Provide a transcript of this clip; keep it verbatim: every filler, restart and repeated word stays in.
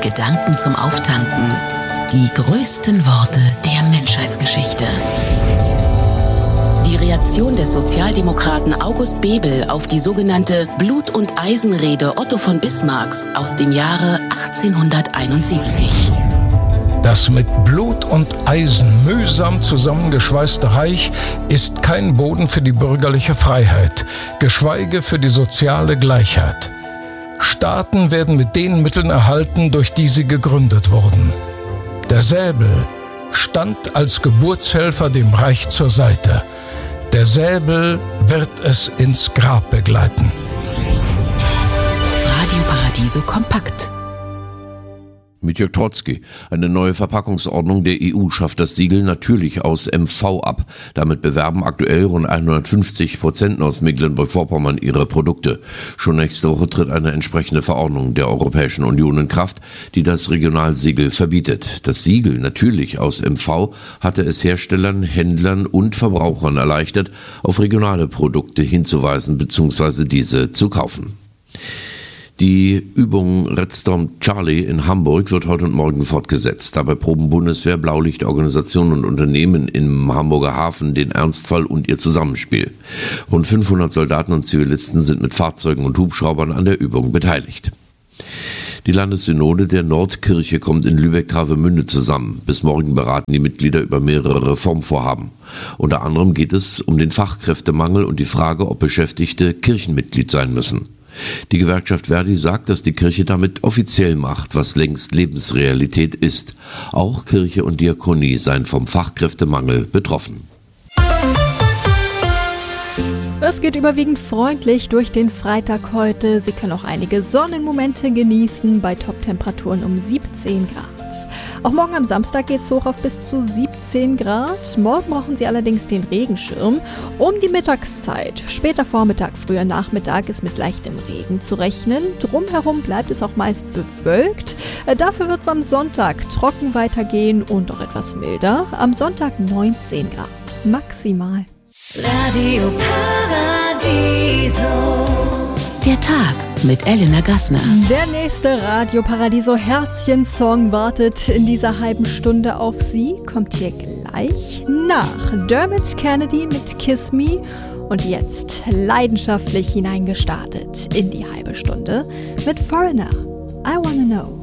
Gedanken zum Auftanken. Die größten Worte der Menschheitsgeschichte. Die Reaktion des Sozialdemokraten August Bebel auf die sogenannte Blut- und Eisenrede Otto von Bismarcks aus dem Jahre achtzehnhunderteinundsiebzig. Das mit Blut und Eisen mühsam zusammengeschweißte Reich ist kein Boden für die bürgerliche Freiheit, geschweige für die soziale Gleichheit. Staaten werden mit den Mitteln erhalten, durch die sie gegründet wurden. Der Säbel stand als Geburtshelfer dem Reich zur Seite. Der Säbel wird es ins Grab begleiten. Radio Paradiso kompakt. Mit Jörg Trotzki. Eine neue Verpackungsordnung der E U schafft das Siegel natürlich aus M V ab. Damit bewerben aktuell rund hundertfünfzig Prozent aus Mecklenburg-Vorpommern ihre Produkte. Schon nächste Woche tritt eine entsprechende Verordnung der Europäischen Union in Kraft, die das Regionalsiegel verbietet. Das Siegel natürlich aus M V hatte es Herstellern, Händlern und Verbrauchern erleichtert, auf regionale Produkte hinzuweisen bzw. diese zu kaufen. Die Übung Red Storm Charlie in Hamburg wird heute und morgen fortgesetzt. Dabei proben Bundeswehr, Blaulichtorganisationen und Unternehmen im Hamburger Hafen den Ernstfall und ihr Zusammenspiel. Rund fünfhundert Soldaten und Zivilisten sind mit Fahrzeugen und Hubschraubern an der Übung beteiligt. Die Landessynode der Nordkirche kommt in Lübeck-Travemünde zusammen. Bis morgen beraten die Mitglieder über mehrere Reformvorhaben. Unter anderem geht es um den Fachkräftemangel und die Frage, ob Beschäftigte Kirchenmitglied sein müssen. Die Gewerkschaft Verdi sagt, dass die Kirche damit offiziell macht, was längst Lebensrealität ist. Auch Kirche und Diakonie seien vom Fachkräftemangel betroffen. Es geht überwiegend freundlich durch den Freitag heute. Sie können auch einige Sonnenmomente genießen bei Top-Temperaturen um siebzehn Grad. Auch morgen am Samstag geht es hoch auf bis zu siebzehn Grad. Morgen brauchen Sie allerdings den Regenschirm um die Mittagszeit. Später Vormittag, früher Nachmittag ist mit leichtem Regen zu rechnen. Drumherum bleibt es auch meist bewölkt. Dafür wird es am Sonntag trocken weitergehen und auch etwas milder. Am Sonntag neunzehn Grad maximal. Radio Paradiso. Der Tag mit Elena Gassner. Der nächste Radio Paradiso Herzchen-Song wartet in dieser halben Stunde auf Sie. Kommt hier gleich nach Dermot Kennedy mit Kiss Me. Und jetzt leidenschaftlich hineingestartet in die halbe Stunde mit Foreigner. I Wanna Know.